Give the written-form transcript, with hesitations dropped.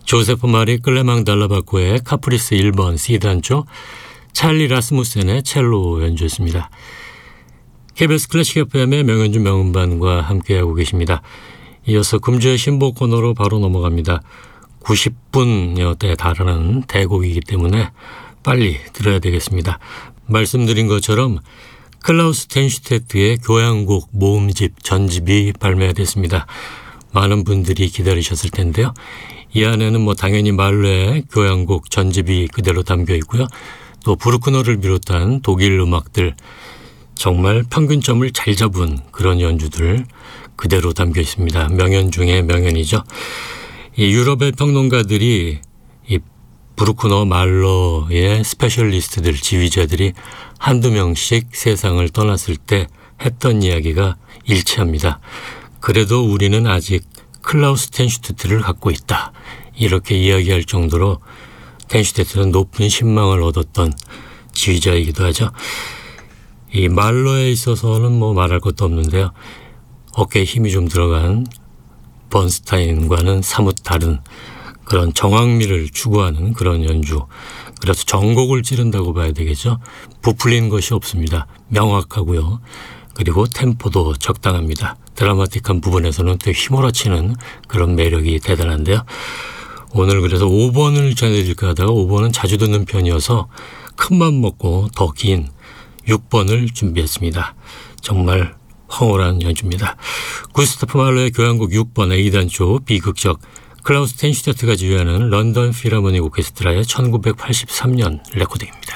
조세프 마리 클레망 달라바코의 카프리스 1번 C단조, 찰리 라스무센의 첼로 연주였습니다. KBS 클래식 FM의 명연주 명음반과 함께하고 계십니다. 이어서 금주의 신보 코너로 바로 넘어갑니다. 90분여대에 달하는 대곡이기 때문에 빨리 들어야 되겠습니다. 말씀드린 것처럼 클라우스 텐슈테트의 교향곡 모음집 전집이 발매됐습니다. 많은 분들이 기다리셨을 텐데요. 이 안에는 당연히 말로의 교향곡 전집이 그대로 담겨 있고요. 또 브루크너를 비롯한 독일 음악들, 정말 평균점을 잘 잡은 그런 연주들 그대로 담겨 있습니다. 명연 중에 명연이죠. 이 유럽의 평론가들이 이 브루크너 말로의 스페셜리스트들, 지휘자들이 한두 명씩 세상을 떠났을 때 했던 이야기가 일치합니다. 그래도 우리는 아직 클라우스 텐슈테트를 갖고 있다. 이렇게 이야기할 정도로 텐슈테트는 높은 신망을 얻었던 지휘자이기도 하죠. 이 말로에 있어서는 말할 것도 없는데요. 어깨에 힘이 좀 들어간 번스타인과는 사뭇 다른 그런 정확미를 추구하는 그런 연주. 그래서 전곡을 찌른다고 봐야 되겠죠. 부풀린 것이 없습니다. 명확하고요. 그리고 템포도 적당합니다. 드라마틱한 부분에서는 또 휘몰아치는 그런 매력이 대단한데요. 오늘 그래서 5번을 전해드릴까 하다가 5번은 자주 듣는 편이어서 큰맘 먹고 더 긴 6번을 준비했습니다. 정말 황홀한 연주입니다. 구스타프 말로의 교향곡 6번 A단조 비극적, 클라우스 텐슈테트가 지휘하는 런던 필하모닉 오케스트라의 1983년 레코딩입니다.